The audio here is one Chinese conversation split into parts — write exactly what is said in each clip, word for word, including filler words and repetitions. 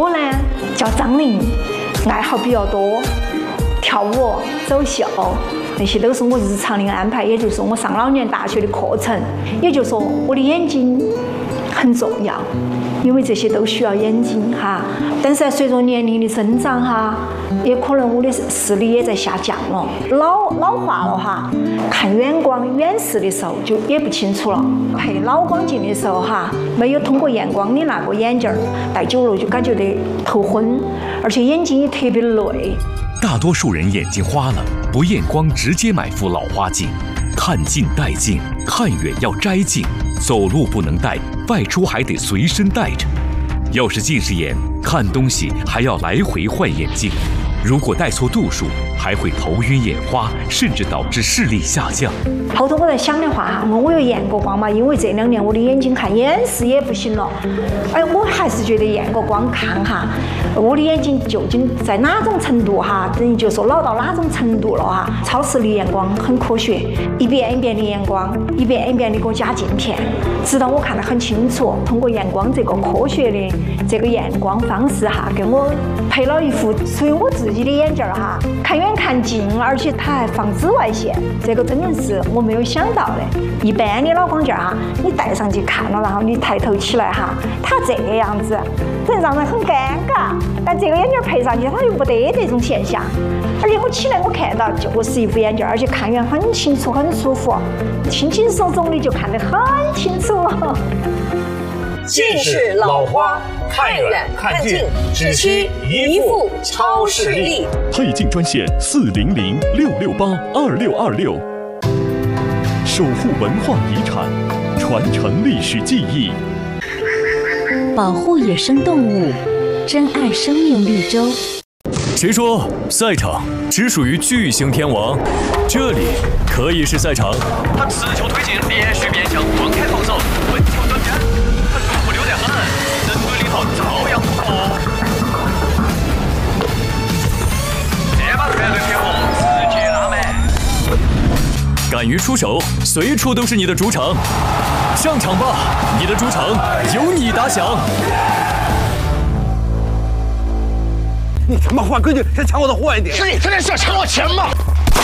我呢叫张玲，爱好比较多，跳舞、走秀，那些都是我日常的安排。也就是说，我上老年大学的课程，也就是说，我的眼睛很重要，因为这些都需要眼睛哈。但是随着年龄的增长哈，也可能我的视力也在下降了，老老化了哈。看远光远视的时候就也不清楚了，配老光镜的时候哈，没有通过验光的那个眼镜戴久了就感觉得头昏，而且眼睛也特别累。 大多数人眼睛花了，不验光直接买副老花镜，看近戴近，看远要摘镜，走路不能带，外出还得随身带着。要是近视眼，看东西还要来回换眼镜，如果戴错度数，还会头晕眼花，甚至导致视力下降。 后头我在想的话哈，我有验过光嘛？因为这两年我的眼睛看眼视也不行了，哎，我还是觉得验个光看哈，我的眼睛究竟在哪种程度哈？等于就说老到哪种程度了哈？超视力验光很科学，一遍一遍的验光，一遍一遍的给我加镜片，直到我看得很清楚。通过验光这个科学的这个验光方式哈，给我配了一副属于我自己的眼镜哈，看远看近，而且它还防紫外线，这个真的是我没有想到的。一般的老光镜哈，你戴上去看了，然后你抬头起来哈，它这个样子，真让人很尴尬。但这个眼镜配上去，它又不得这种现象。而且我起来我看到就是一副眼镜，而且看远很清楚，很舒服，轻轻松松的就看得很清楚了。 近视老花，看远看近，只需一副超视力。 配镜专线四零零六六八二六二六。守护文化遗产，传承历史记忆， 保护野生动物，珍爱生命绿洲。 谁说赛场只属于巨型天王？这里可以是赛场。 他持球推进，连续面向放开防守，稳球转边，他速度溜得很，针对里头照样突破。这把团队配合直接拉满。 敢于出手，随处都是你的主场。上场吧，你的主场由你打响。 你他妈换规矩，先抢我的货一点！ 是你真的是要抢我钱吗？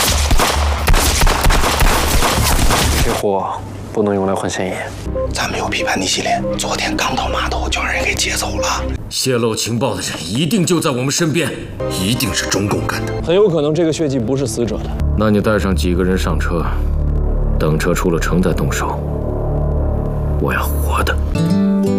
这货不能用来换现银。 咱们有批判的系列，昨天刚到码头就让人给劫走了。 泄露情报的人一定就在我们身边，一定是中共干的。 很有可能这个血迹不是死者的。 那你带上几个人上车，等车出了城再动手。我要活的。